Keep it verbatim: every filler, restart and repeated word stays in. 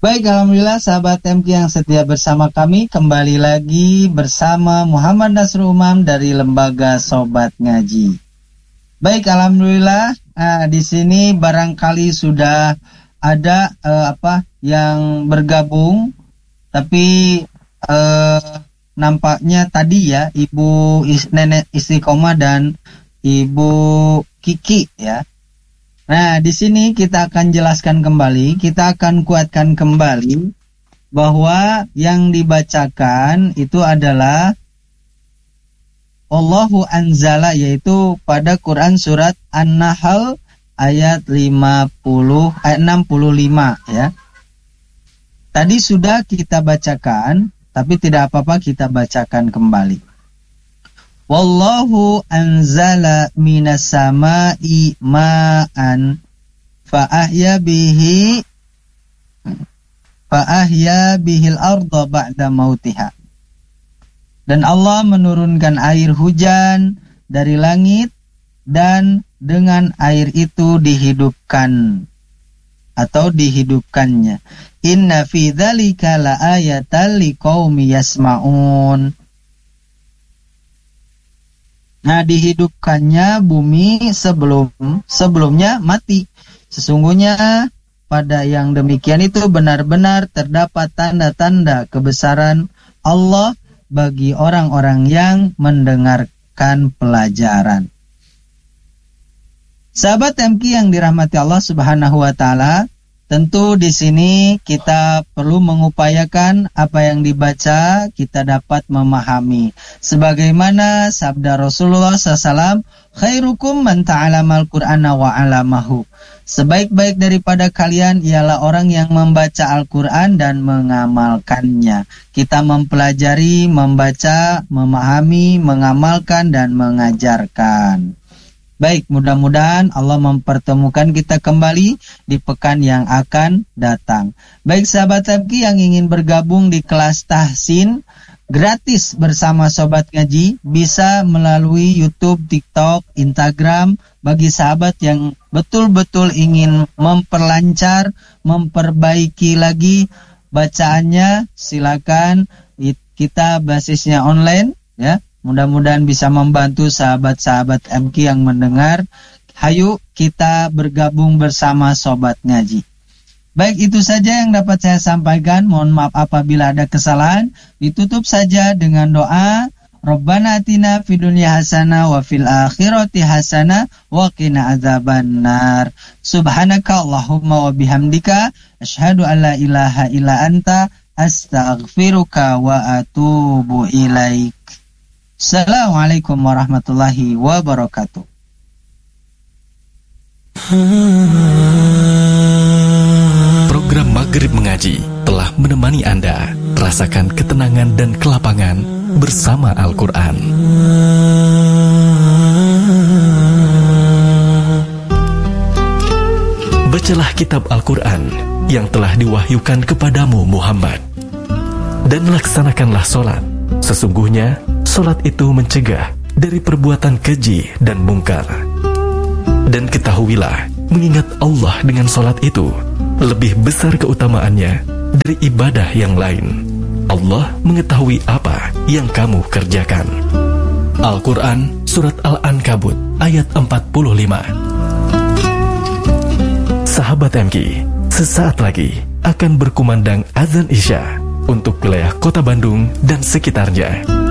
Baik, alhamdulillah sahabat M K yang setia bersama kami, kembali lagi bersama Muhammad Nasrul Umam dari Lembaga Sobat Ngaji. Baik, alhamdulillah nah, di sini barangkali sudah ada eh, apa yang bergabung, tapi eh, nampaknya tadi ya Ibu is, Nenek Istiqomah dan Ibu Kiki ya. Nah, di sini kita akan jelaskan kembali, kita akan kuatkan kembali bahwa yang dibacakan itu adalah Allahu anzala, yaitu pada Quran surat An-Nahl ayat lima puluh ayat enam puluh lima ya. Tadi sudah kita bacakan, tapi tidak apa-apa kita bacakan kembali. Wallahu anzala minas sama'i ma'an fa ahya bihi fa ahya bihil arda ba'da mautiha. Dan Allah menurunkan air hujan dari langit dan dengan air itu dihidupkan atau dihidupkannya. Inna fi dzalika laayatan liqaumi yasma'un. Nah, dihidupkannya bumi sebelum sebelumnya mati. Sesungguhnya pada yang demikian itu benar-benar terdapat tanda-tanda kebesaran Allah bagi orang-orang yang mendengarkan pelajaran. Sahabat M K yang dirahmati Allah Subhanahu wa taala, tentu di sini kita perlu mengupayakan apa yang dibaca kita dapat memahami. Sebagaimana sabda Rasulullah sallallahu alaihi wasallam, khairukum man ta'alamal Qur'ana wa 'alamahu. Sebaik-baik daripada kalian ialah orang yang membaca Al-Quran dan mengamalkannya. Kita mempelajari, membaca, memahami, mengamalkan, dan mengajarkan. Baik, mudah-mudahan Allah mempertemukan kita kembali di pekan yang akan datang. Baik sahabat M K yang ingin bergabung di kelas tahsin gratis bersama Sobat Ngaji, bisa melalui YouTube, TikTok, Instagram. Bagi sahabat yang betul-betul ingin memperlancar, memperbaiki lagi bacaannya, silakan. Kita basisnya online ya. Mudah-mudahan bisa membantu sahabat-sahabat M K yang mendengar. Hayu kita bergabung bersama Sobat Ngaji. Baik, itu saja yang dapat saya sampaikan. Mohon maaf apabila ada kesalahan. Ditutup saja dengan doa. Rabbana atina fid dunya hasanah wa fil akhirati hasanah wa qina adzabannar. Subhanaka Allahumma wa bihamdika asyhadu an la ilaha illa anta astaghfiruka wa atubu ilaik. Assalamualaikum warahmatullahi wabarakatuh. Program Maghrib Mengaji telah menemani Anda. Rasakan ketenangan dan kelapangan bersama Al-Quran. Bacalah kitab Al-Quran yang telah diwahyukan kepadamu Muhammad, dan laksanakanlah solat. Sesungguhnya solat itu mencegah dari perbuatan keji dan mungkar. Dan ketahuilah, mengingat Allah dengan solat itu lebih besar keutamaannya dari ibadah yang lain. Allah mengetahui apa yang kamu kerjakan. Al-Quran Surat Al-Ankabut ayat empat puluh lima. Sahabat M K, sesaat lagi akan berkumandang azan Isya untuk wilayah Kota Bandung dan sekitarnya.